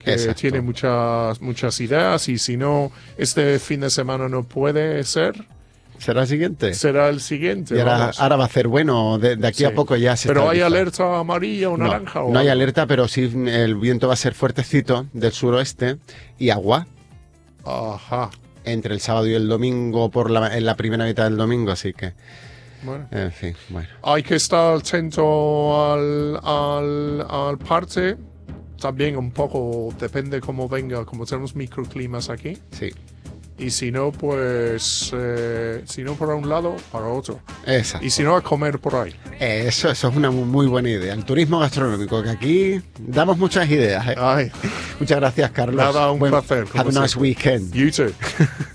que Exacto. tiene muchas ideas, y si no, este fin de semana no puede ser, ¿Será el siguiente? será el siguiente. Y ahora, vamos. ahora va a hacer bueno, de aquí a Sí. poco ya se Pero hay estabiliza. alerta amarilla o No, naranja. ¿O no hay algo? alerta, pero sí el viento va a ser fuertecito del suroeste y agua Ajá. entre el sábado y el domingo en la primera mitad del domingo, así que, Bueno. en fin, bueno. Hay que estar atento al parte. También un poco depende cómo venga, como tenemos microclimas aquí. Sí, Y si no, pues, si no para un lado, para otro. exacto. Y si no, a comer por ahí. Eso es una muy buena idea. El turismo gastronómico, que aquí damos muchas ideas. ¿Eh? Ay, Muchas gracias, Carlos. nada, un placer, como Have a nice siempre. weekend. You too.